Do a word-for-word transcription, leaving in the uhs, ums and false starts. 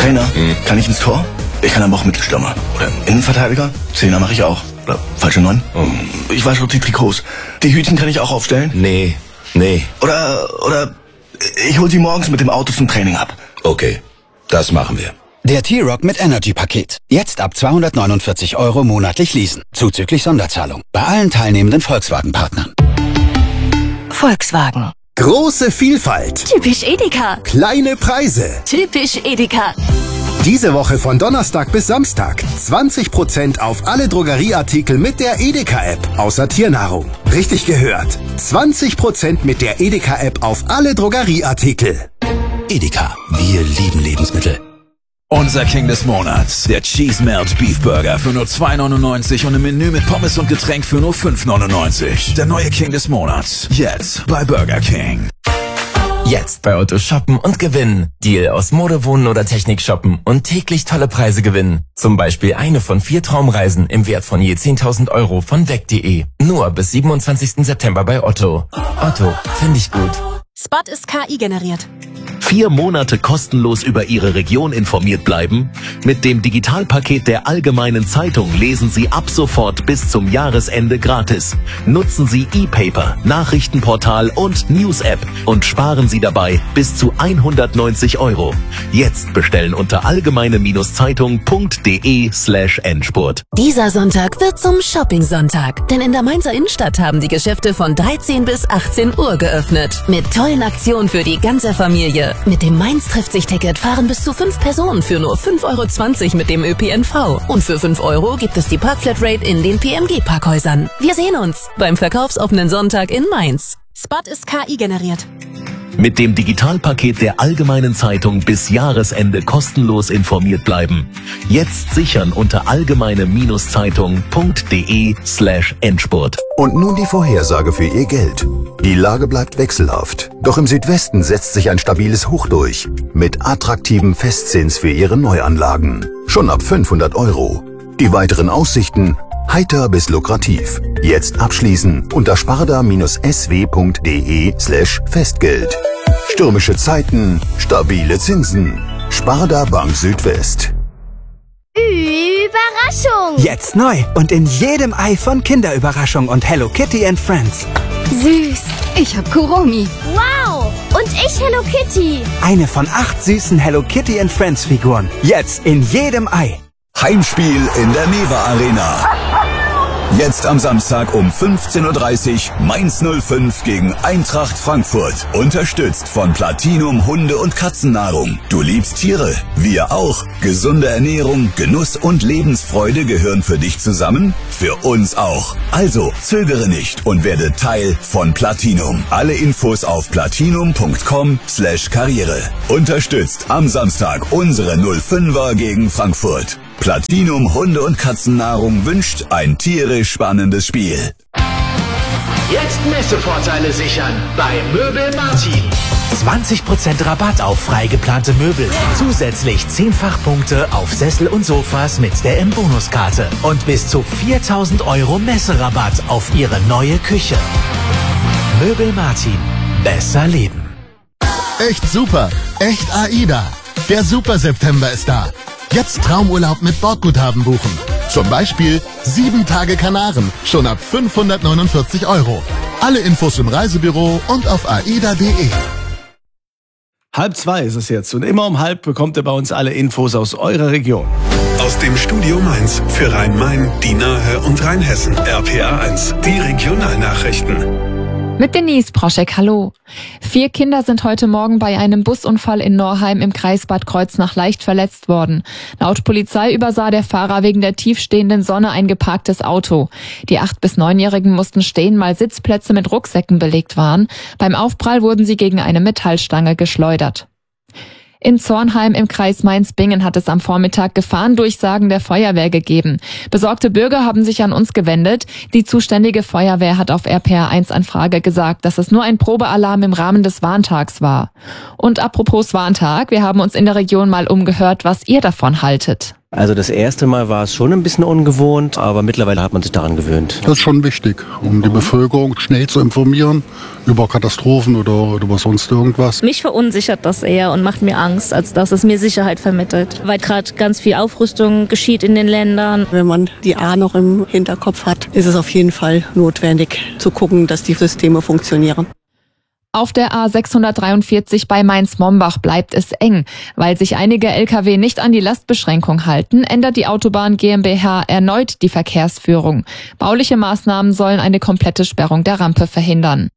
Trainer, mhm. kann ich ins Tor? Ich kann aber auch Mittelstürmer. Oder Innenverteidiger? Zehner mache ich auch. Oder falsche Neun? Mhm. Ich wasche auch die Trikots. Die Hütchen kann ich auch aufstellen? Nee, nee. Oder, oder ich hol sie morgens mit dem Auto zum Training ab. Okay, das machen wir. Der T-Rock mit Energy-Paket. Jetzt ab zweihundertneunundvierzig Euro monatlich leasen. Zuzüglich Sonderzahlung. Bei allen teilnehmenden Volkswagen-Partnern. Volkswagen. Große Vielfalt. Typisch Edeka. Kleine Preise. Typisch Edeka. Diese Woche von Donnerstag bis Samstag zwanzig Prozent auf alle Drogerieartikel mit der Edeka-App, außer Tiernahrung. Richtig gehört. zwanzig Prozent mit der Edeka-App auf alle Drogerieartikel. Edeka. Wir lieben Lebensmittel. Unser King des Monats, der Cheese Melt Beef Burger für nur zwei neunundneunzig und ein Menü mit Pommes und Getränk für nur fünf neunundneunzig. Der neue King des Monats, jetzt bei Burger King. Jetzt bei Otto shoppen und gewinnen. Deal aus Mode, Wohnen oder Technik shoppen und täglich tolle Preise gewinnen. Zum Beispiel eine von vier Traumreisen im Wert von je zehntausend Euro von weg punkt de. Nur bis siebenundzwanzigsten September bei Otto. Otto, finde ich gut. Spot ist K I generiert. Vier Monate kostenlos über Ihre Region informiert bleiben? Mit dem Digitalpaket der Allgemeinen Zeitung lesen Sie ab sofort bis zum Jahresende gratis. Nutzen Sie E-Paper, Nachrichtenportal und News-App und sparen Sie dabei bis zu hundertneunzig Euro. Jetzt bestellen unter allgemeine-zeitung punkt de slash Endspurt. Dieser Sonntag wird zum Shopping-Sonntag, denn in der Mainzer Innenstadt haben die Geschäfte von dreizehn bis achtzehn Uhr geöffnet. Mit tollen Aktionen für die ganze Familie. Mit dem Mainz trifft sich Ticket fahren bis zu fünf Personen für nur fünf Euro zwanzig mit dem Ö P N V. Und für fünf Euro gibt es die Parkflatrate in den P M G-Parkhäusern. Wir sehen uns beim verkaufsoffenen Sonntag in Mainz. Spot ist K I generiert. Mit dem Digitalpaket der Allgemeinen Zeitung bis Jahresende kostenlos informiert bleiben. Jetzt sichern unter allgemeine-zeitung punkt de slash Endspurt. Und nun die Vorhersage für Ihr Geld. Die Lage bleibt wechselhaft. Doch im Südwesten setzt sich ein stabiles Hoch durch. Mit attraktivem Festzins für Ihre Neuanlagen. Schon ab fünfhundert Euro. Die weiteren Aussichten: heiter bis lukrativ. Jetzt abschließen unter sparda-sw punkt de slash Festgeld. Stürmische Zeiten, stabile Zinsen. Sparda Bank Südwest. Überraschung! Jetzt neu und in jedem Ei von Kinderüberraschung und Hello Kitty and Friends. Süß. Ich hab Kuromi. Wow. Und ich Hello Kitty. Eine von acht süßen Hello Kitty and Friends Figuren. Jetzt in jedem Ei. Heimspiel in der Neva Arena. Jetzt am Samstag um fünfzehn Uhr dreißig Mainz null fünf gegen Eintracht Frankfurt. Unterstützt von Platinum Hunde- und Katzennahrung. Du liebst Tiere, wir auch. Gesunde Ernährung, Genuss und Lebensfreude gehören für dich zusammen? Für uns auch. Also zögere nicht und werde Teil von Platinum. Alle Infos auf platinum punkt com slash karriere. Unterstützt am Samstag unsere null fünfer gegen Frankfurt. Platinum Hunde- und Katzennahrung wünscht ein tierisch spannendes Spiel. Jetzt Messevorteile sichern bei Möbel Martin. zwanzig Prozent Rabatt auf frei geplante Möbel. Zusätzlich zehn Fachpunkte auf Sessel und Sofas mit der M-Bonuskarte. Und bis zu viertausend Euro Messerabatt auf Ihre neue Küche. Möbel Martin. Besser leben. Echt super. Echt AIDA. Der Super September ist da. Jetzt Traumurlaub mit Bordguthaben buchen. Zum Beispiel sieben Tage Kanaren, schon ab fünfhundertneunundvierzig Euro. Alle Infos im Reisebüro und auf aida punkt de. Halb zwei ist es jetzt und immer um halb bekommt ihr bei uns alle Infos aus eurer Region. Aus dem Studio Mainz für Rhein-Main, die Nahe und Rheinhessen. R P A eins, die Regionalnachrichten. Mit Denise Proschek, hallo. Vier Kinder sind heute Morgen bei einem Busunfall in Norheim im Kreis Bad Kreuznach leicht verletzt worden. Laut Polizei übersah der Fahrer wegen der tiefstehenden Sonne ein geparktes Auto. Die acht- bis neunjährigen mussten stehen, weil Sitzplätze mit Rucksäcken belegt waren. Beim Aufprall wurden sie gegen eine Metallstange geschleudert. In Zornheim im Kreis Mainz-Bingen hat es am Vormittag Gefahrendurchsagen der Feuerwehr gegeben. Besorgte Bürger haben sich an uns gewendet. Die zuständige Feuerwehr hat auf R P A eins Anfrage gesagt, dass es nur ein Probealarm im Rahmen des Warntags war. Und apropos Warntag, wir haben uns in der Region mal umgehört, was ihr davon haltet. Also das erste Mal war es schon ein bisschen ungewohnt, aber mittlerweile hat man sich daran gewöhnt. Das ist schon wichtig, um die Bevölkerung schnell zu informieren über Katastrophen oder über sonst irgendwas. Mich verunsichert das eher und macht mir Angst, als dass es mir Sicherheit vermittelt. Weil gerade ganz viel Aufrüstung geschieht in den Ländern. Wenn man die A noch im Hinterkopf hat, ist es auf jeden Fall notwendig zu gucken, dass die Systeme funktionieren. Auf der A sechshundertdreiundvierzig bei Mainz-Mombach bleibt es eng. Weil sich einige L K W nicht an die Lastbeschränkung halten, ändert die Autobahn GmbH erneut die Verkehrsführung. Bauliche Maßnahmen sollen eine komplette Sperrung der Rampe verhindern.